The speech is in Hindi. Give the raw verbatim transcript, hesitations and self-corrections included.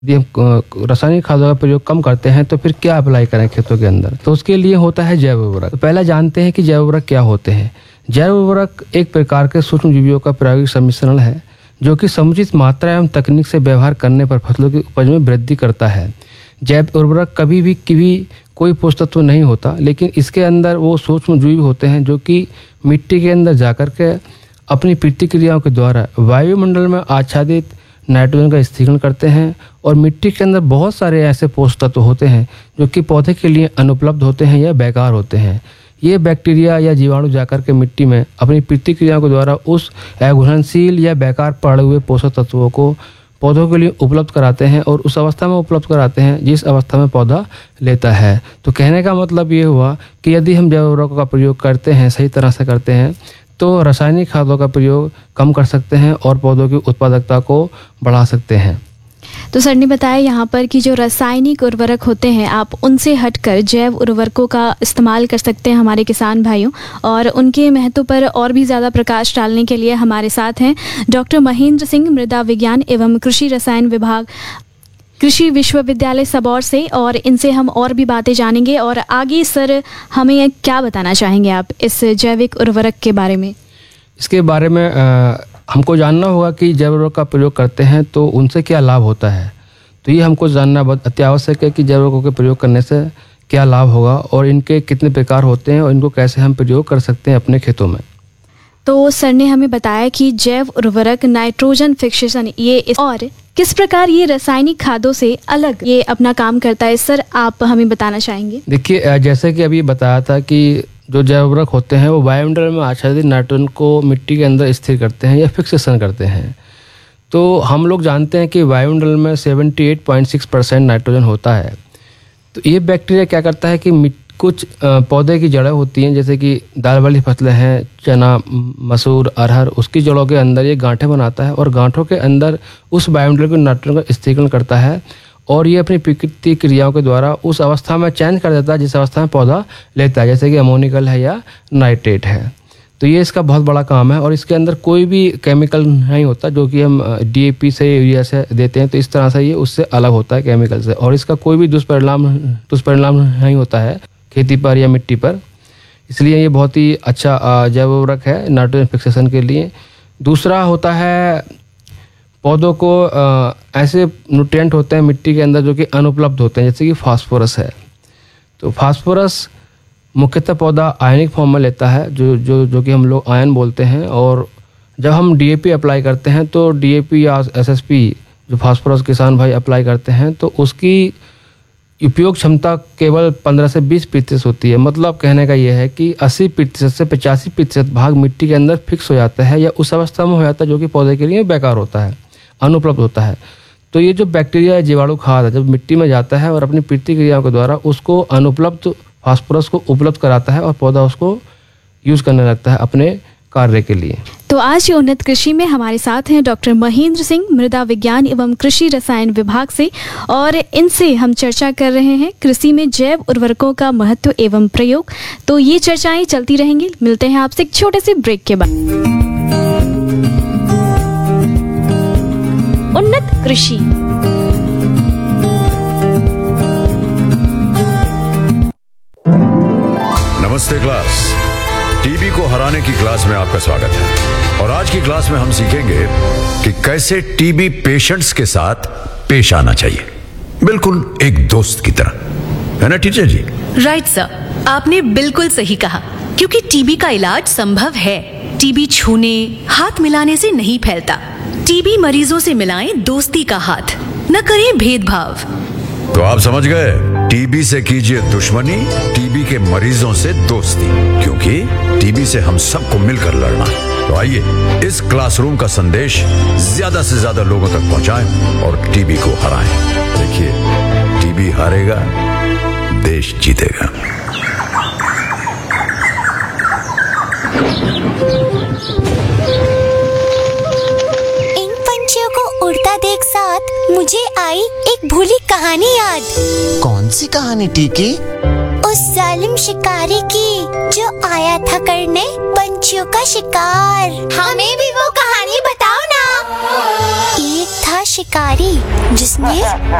यदि हम रासायनिक खादों का प्रयोग कम करते हैं तो फिर क्या अप्लाई करें खेतों के अंदर, तो उसके लिए होता है जैव उर्वरक। तो पहले जानते हैं कि जैव उर्वरक क्या होते हैं। जैव उर्वरक एक प्रकार के सूक्ष्म जीवियों का प्रायोगिक सम्मिश्रण है जो कि समुचित मात्रा एवं तकनीक से व्यवहार करने पर फसलों की उपज में वृद्धि करता है। जैव उर्वरक कभी भी किसी कोई पोषक तत्व नहीं होता, लेकिन इसके अंदर वो सूक्ष्म जीव होते हैं जो कि मिट्टी के अंदर जाकर के अपनी प्रतिक्रियाओं के द्वारा वायुमंडल में आच्छादित नाइट्रोजन का स्थिरीकरण करते हैं और मिट्टी के अंदर बहुत सारे ऐसे पोषक तत्व होते हैं जो कि पौधे के लिए अनुपलब्ध होते हैं या बेकार होते हैं। ये बैक्टीरिया या जीवाणु जाकर के मिट्टी में अपनी प्रतिक्रियाओं के द्वारा उस अघुलनशील या बेकार पड़े हुए पोषक तत्वों को पौधों के लिए उपलब्ध कराते हैं और उस अवस्था में उपलब्ध कराते हैं जिस अवस्था में पौधा लेता है। तो कहने का मतलब ये हुआ कि यदि हम जैव उर्वरकों का प्रयोग करते हैं, सही तरह से करते हैं, तो रासायनिक खादों का प्रयोग कम कर सकते हैं और पौधों की उत्पादकता को बढ़ा सकते हैं। तो सर ने बताया यहाँ पर कि जो रासायनिक उर्वरक होते हैं आप उनसे हटकर जैव उर्वरकों का इस्तेमाल कर सकते हैं हमारे किसान भाइयों, और उनके महत्व पर और भी ज़्यादा प्रकाश डालने के लिए हमारे साथ हैं डॉक्टर महेंद्र सिंह, मृदा विज्ञान एवं कृषि रसायन विभाग, कृषि विश्वविद्यालय सबौर से, और इनसे हम और भी बातें जानेंगे। और आगे सर हमें क्या बताना चाहेंगे आप इस जैविक उर्वरक के बारे में? इसके बारे में आ, हमको जानना होगा कि जैव उर्वरक का प्रयोग करते हैं तो उनसे क्या लाभ होता है। तो ये हमको जानना बहुत अत्यावश्यक है कि जैव उर्वरकों के प्रयोग करने से क्या लाभ होगा और इनके कितने प्रकार होते हैं और इनको कैसे हम प्रयोग कर सकते हैं अपने खेतों में। तो सर ने हमें बताया कि जैव उर्वरक नाइट्रोजन फिक्सेशन ये इस और किस प्रकार ये रासायनिक खादों से अलग ये अपना काम करता है, सर आप हमें बताना चाहेंगे? देखिए, जैसे कि अभी बताया था कि जो जैव उर्वरक होते हैं वो वायुमंडल में आच्छादित नाइट्रोजन को मिट्टी के अंदर स्थिर करते हैं या फिक्सेशन करते हैं। तो हम लोग जानते हैं कि वायुमंडल में अठहत्तर पॉइंट छह परसेंट नाइट्रोजन होता है। तो ये बैक्टीरिया क्या करता है कि कुछ पौधे की जड़ें होती हैं, जैसे कि दाल वाली फसलें हैं, चना, मसूर, अरहर, उसकी जड़ों के अंदर ये गांठें बनाता है और गांठों के अंदर उस वायुमंडल के नाइट्रोजन का स्थिरीकरण करता है और ये अपनी प्रकृति क्रियाओं के द्वारा उस अवस्था में चेंज कर देता है जिस अवस्था में पौधा लेता है, जैसे कि अमोनिकल है या नाइट्रेट है। तो ये इसका बहुत बड़ा काम है और इसके अंदर कोई भी केमिकल नहीं होता जो कि हम डीएपी से, यूरिया से देते हैं। तो इस तरह से ये उससे अलग होता है केमिकल से, और इसका कोई भी दुष्परिणाम दुष्परिणाम नहीं होता है खेती पर या मिट्टी पर। इसलिए ये बहुत ही अच्छा जैव उर्वरक है नाइट्रोजन फिक्सेशन के लिए। दूसरा होता है पौधों को ऐसे न्यूट्रिएंट होते हैं मिट्टी के अंदर जो कि अनुपलब्ध होते हैं, जैसे कि फास्फोरस है। तो फास्फोरस मुख्यतः पौधा आयनिक फॉर्म में लेता है, जो जो जो कि हम लोग आयन बोलते हैं। और जब हम डीएपी अप्लाई करते हैं तो डीएपी या एसएसपी जो फास्फोरस किसान भाई अप्लाई करते हैं तो उसकी उपयोग क्षमता केवल पंद्रह से बीस प्रतिशत होती है। मतलब कहने का यह है कि अस्सी प्रतिशत से पचासी प्रतिशत भाग मिट्टी के अंदर फिक्स हो जाता है या उस अवस्था में हो जाता है जो कि पौधे के लिए बेकार होता है, अनुपलब्ध होता है। तो ये जो बैक्टीरिया या जीवाणु खाद है जब मिट्टी में जाता है और अपनी प्रतिक्रियाओं के द्वारा उसको अनुपलब्ध फास्फोरस को उपलब्ध कराता है और पौधा उसको यूज करने लगता है अपने कार्य के लिए। तो आज की उन्नत कृषि में हमारे साथ हैं डॉक्टर महेंद्र सिंह, मृदा विज्ञान एवं कृषि रसायन विभाग से, और इनसे हम चर्चा कर रहे हैं कृषि में जैव उर्वरकों का महत्व एवं प्रयोग। तो ये चर्चाएं चलती रहेंगी। मिलते हैं आपसे एक छोटे से ब्रेक के बाद। उन्नत कृषि। नमस्ते क्लास, टीबी को हराने की क्लास में आपका स्वागत है। और आज की क्लास में हम सीखेंगे कि कैसे टीबी पेशेंट्स के साथ पेश आना चाहिए, बिल्कुल एक दोस्त की तरह, है ना टीचर जी? राइट सर, आपने बिल्कुल सही कहा, क्योंकि टीबी का इलाज संभव है। टीबी छूने, हाथ मिलाने से नहीं फैलता। टीबी मरीजों से मिलाएं दोस्ती का हाथ, न करें भेदभाव। तो आप समझ गए, टीबी से कीजिए दुश्मनी, टीबी के मरीजों से दोस्ती, क्योंकि टीबी से हम सबको मिलकर लड़ना है। तो आइए इस क्लासरूम का संदेश ज्यादा से ज्यादा लोगों तक पहुंचाएं और टीबी को हराएं। देखिए, टीबी हारेगा, देश जीतेगा। इन पंछियों को उड़ता देख साथ मुझे आई एक भूली कहानी याद। कौन सी कहानी टीकी? उस जालिम शिकारी की जो आया था करने पंछियों का शिकार। हमें भी वो कहानी बताओ ना। एक था शिकारी जिसने